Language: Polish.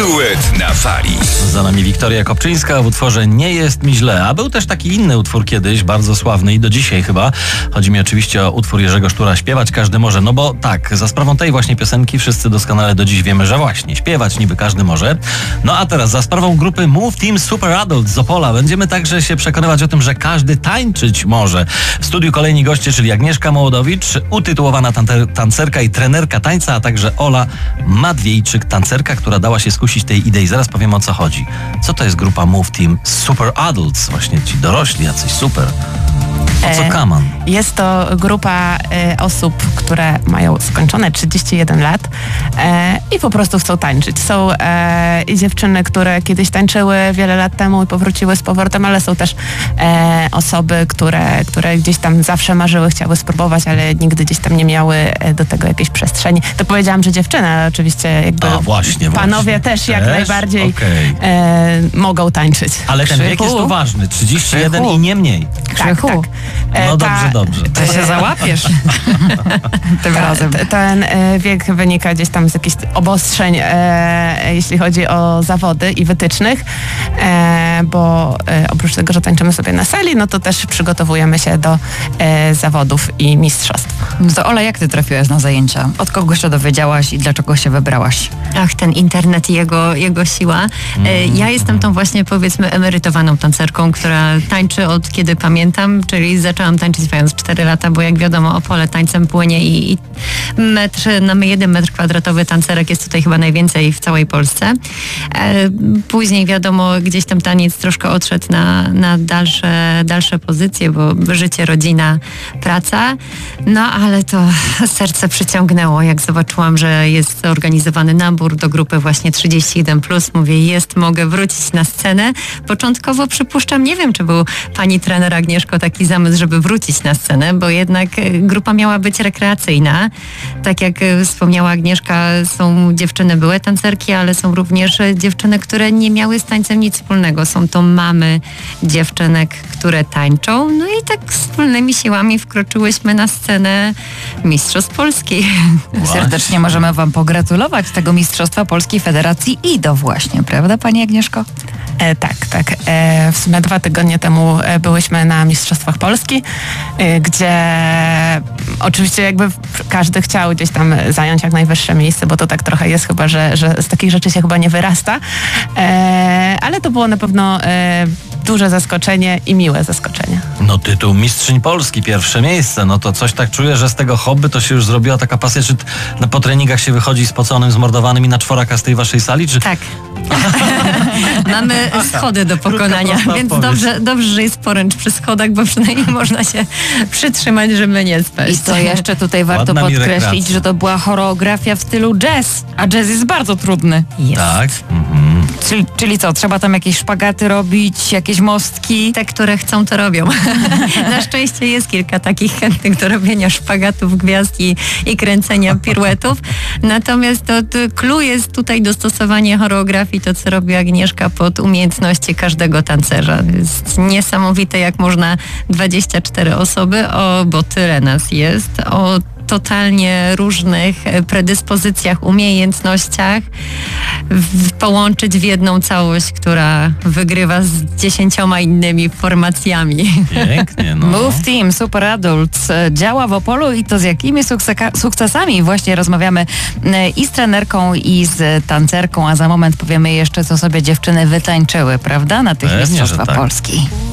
Duet na fali. Za nami Wiktoria Kopczyńska w utworze Nie jest mi źle. A był też taki inny utwór kiedyś, bardzo sławny i do dzisiaj chyba. Chodzi mi oczywiście o utwór Jerzego Sztura Śpiewać każdy może. No bo tak, za sprawą tej właśnie piosenki wszyscy doskonale do dziś wiemy, że właśnie śpiewać niby każdy może. No a teraz za sprawą grupy Move Team Super Adult z Opola będziemy także się przekonywać o tym, że każdy tańczyć może. W studiu kolejni goście, czyli Agnieszka Mołodowicz, utytułowana tancerka i trenerka tańca, a także Ola Madwiejczyk, tancerka, która dała się skusić tej idei. Zaraz powiem, o co chodzi. Co to jest grupa Move Team Super Adults? Właśnie ci dorośli, jacyś super. O co kaman? Jest to grupa osób, które mają skończone 31 lat i po prostu chcą tańczyć. Są i dziewczyny, które kiedyś tańczyły wiele lat temu i powróciły z powrotem, ale są też osoby, które gdzieś tam zawsze marzyły, chciały spróbować, ale nigdy gdzieś tam nie miały do tego jakiejś przestrzeni. To powiedziałam, że dziewczyny, ale oczywiście jakby panowie też jak najbardziej mogą tańczyć. Ale ten wiek jest tu ważny. 31 i nie mniej. Tak. No dobrze. To się załapiesz tym razem. Ten wiek wynika gdzieś tam z jakichś obostrzeń, jeśli chodzi o zawody i wytycznych, bo oprócz tego, że tańczymy sobie na sali, no to też przygotowujemy się do zawodów i mistrzostw. No to Ola, jak ty trafiłaś na zajęcia? Od kogo się dowiedziałaś i dlaczego się wybrałaś? Ach, ten internet i jego siła. Ja jestem tą właśnie, powiedzmy, emerytowaną tancerką, która tańczy od kiedy pamiętam, czyli zaczęłam tańczyć mając 4 lata, bo jak wiadomo, Opole tańcem płynie i na 1 metr kwadratowy tancerek jest tutaj chyba najwięcej w całej Polsce. Później wiadomo, gdzieś tam taniec troszkę odszedł na dalsze pozycje, bo życie, rodzina, praca. No ale to serce przyciągnęło, jak zobaczyłam, że jest zorganizowany nabór do grupy właśnie 31+. Mówię, mogę wrócić na scenę. Początkowo przypuszczam, nie wiem, czy był pani trener Agnieszko taki zamysł, żeby wrócić na scenę, bo jednak grupa miała być rekreacyjna. Tak jak wspomniała Agnieszka, są dziewczyny, były tancerki, ale są również dziewczyny, które nie miały z tańcem nic wspólnego. Są to mamy dziewczynek, które tańczą. No i tak wspólnymi siłami wkroczyłyśmy na scenę Mistrzostw Polski. Serdecznie możemy wam pogratulować tego Mistrzostwa Polskiej Federacji IDO właśnie, prawda pani Agnieszko? Tak. W sumie 2 tygodnie temu byłyśmy na Mistrzostwach Polski, gdzie oczywiście jakby każdy chciał gdzieś tam zająć jak najwyższe miejsce, bo to tak trochę jest chyba, że z takich rzeczy się chyba nie wyrasta, ale to było na pewno duże zaskoczenie i miłe zaskoczenie. No tytuł Mistrzyń Polski, pierwsze miejsce, no to coś tak czuję, że z tego hobby to się już zrobiła taka pasja, czy po treningach się wychodzi spoconym, zmordowanym i na czworaka z tej waszej sali, czy... Tak. Mamy schody do pokonania, więc dobrze, że jest poręcz przy schodach, bo przynajmniej można się przytrzymać, żeby nie spaść. I to jeszcze tutaj warto podkreślić, że to była choreografia w stylu jazz, a jazz jest bardzo trudny. Jest. Tak. Czyli co, trzeba tam jakieś szpagaty robić, jakieś mostki? Te, które chcą, to robią. Na szczęście jest kilka takich chętnych do robienia szpagatów, gwiazd i kręcenia piruetów. Natomiast clue jest tutaj dostosowanie choreografii, to co robi Agnieszka pod umiejętności każdego tancerza. Jest niesamowite, jak można 24 osoby, bo tyle nas jest, o totalnie różnych predyspozycjach, umiejętnościach połączyć w jedną całość, która wygrywa z 10 innymi formacjami. Pięknie, no. Move Team Super Adults działa w Opolu i to z jakimi sukcesami. Właśnie rozmawiamy i z trenerką, i z tancerką, a za moment powiemy jeszcze, co sobie dziewczyny wytańczyły, prawda? Na tych Mistrzostwach Polski.